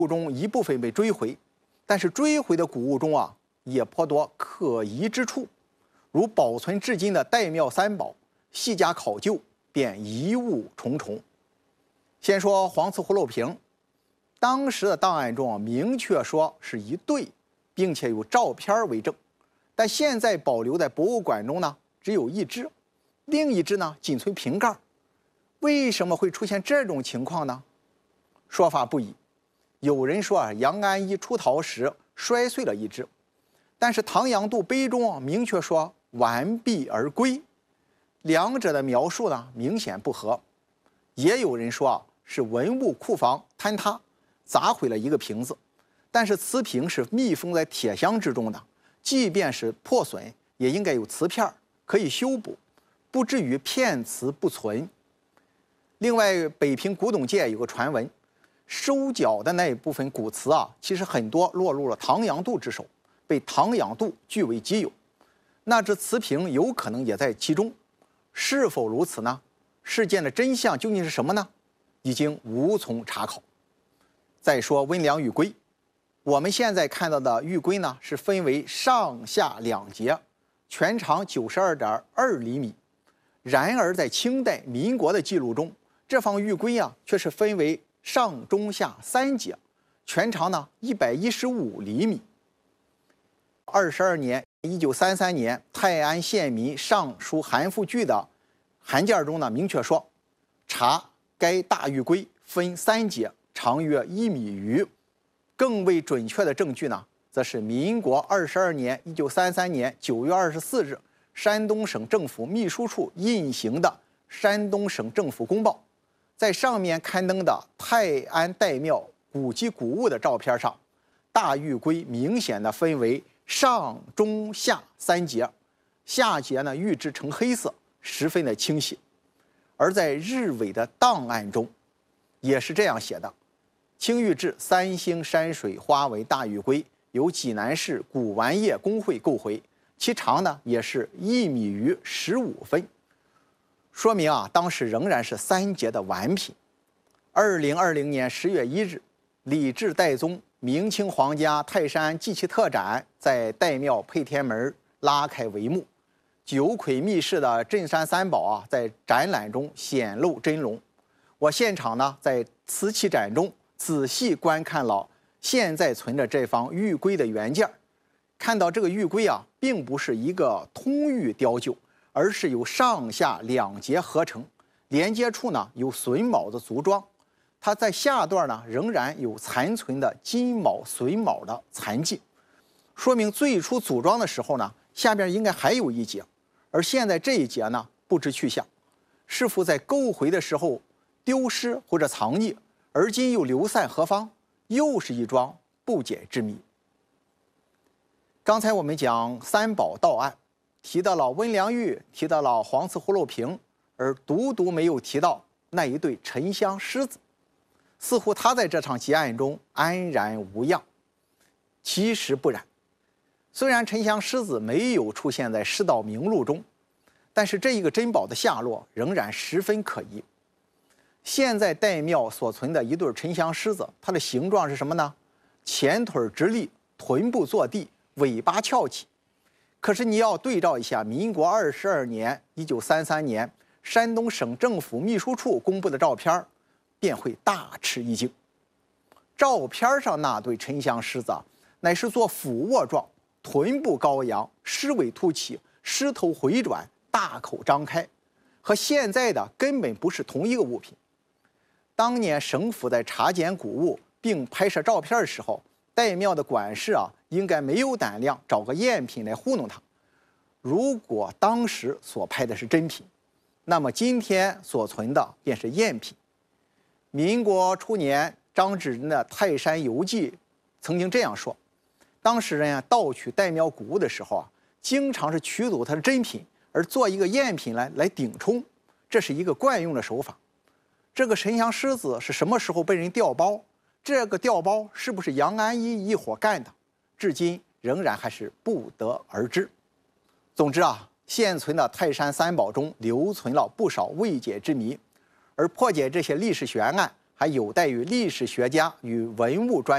物中一部分被追回，但是追回的古物中啊，也颇多可疑之处，如保存至今的岱庙三宝，细加考究，便疑雾重重。先说黄瓷葫芦瓶，当时的档案中明确说是一对，并且有照片为证，但现在保留在博物馆中呢，只有一只，另一只呢仅存瓶盖。为什么会出现这种情况呢？说法不一，有人说杨安一出逃时摔碎了一只，但是唐阳度碑中明确说完璧而归，两者的描述呢明显不合。也有人说是文物库房坍塌，砸毁了一个瓶子，但是瓷瓶是密封在铁箱之中的，即便是破损，也应该有瓷片可以修补，不至于片瓷不存。另外，北平古董界有个传闻，收缴的那一部分古瓷啊，其实很多落入了唐阳度之手，被唐阳度据为己有。那只瓷瓶有可能也在其中，是否如此呢？事件的真相究竟是什么呢？已经无从查考。再说温良玉圭，我们现在看到的玉圭呢，是分为上下两节，全长92.2厘米。然而在清代、民国的记录中，这方玉圭啊，却是分为上中下三节，全长呢115厘米。22年，1933年，泰安县民上书韩复榘的函件中呢，明确说，查该大玉圭分三节，长约1米余。更为准确的证据呢，则是民国22年，1933年9月24日，山东省政府秘书处印行的山东省政府公报。在上面刊登的泰安岱庙古籍古物的照片上，大玉圭明显的分为上中下三节，下节呢玉质呈黑色，十分的清晰。而在日伪的档案中，也是这样写的：青玉制3星山水花纹大玉圭，由济南市古玩业工会购回，其长呢也是1米余15分。说明啊，当时仍然是三节的完品。2020年10月1日，李治代宗明清皇家泰山祭器特展在岱庙配天门拉开帷幕，九魁密室的镇山三宝啊，在展览中显露真容。我现场呢，在瓷器展中仔细观看了现在存着这方玉圭的原件，看到这个玉圭啊，并不是一个通玉雕就，而是由上下两节合成，连接处呢有榫卯的组装，它在下段呢仍然有残存的金卯榫卯的残迹，说明最初组装的时候呢，下边应该还有一节，而现在这一节呢不知去向，是否在购回的时候丢失或者藏匿，而今又流散何方，又是一桩不解之谜。刚才我们讲三宝盗案，提到了温良玉，提到了黄瓷葫芦瓶，而独独没有提到那一对沉香狮子，似乎他在这场劫案中安然无恙。其实不然，虽然沉香狮子没有出现在世道名录中，但是这一个珍宝的下落仍然十分可疑。现在岱庙所存的一对沉香狮子，它的形状是什么呢？前腿直立，臀部坐地，尾巴翘起。可是你要对照一下民国22年1933年山东省政府秘书处公布的照片，便会大吃一惊。照片上那对沉香狮子乃是做俯卧状，臀部高扬，狮尾凸起，狮头回转，大口张开，和现在的根本不是同一个物品。当年省府在查检古物并拍摄照片的时候，岱庙的管事应该没有胆量找个赝品来糊弄他。如果当时所拍的是真品，那么今天所存的便是赝品。民国初年，张志仁的《泰山游记》曾经这样说：当时人盗取岱庙古物的时候经常是取走它的真品，而做一个赝品来顶充，这是一个惯用的手法。这个沉香狮子是什么时候被人调包？这个调包是不是杨安一伙干的？至今仍然还是不得而知。总之现存的泰山三宝中留存了不少未解之谜，而破解这些历史悬案还有待于历史学家与文物专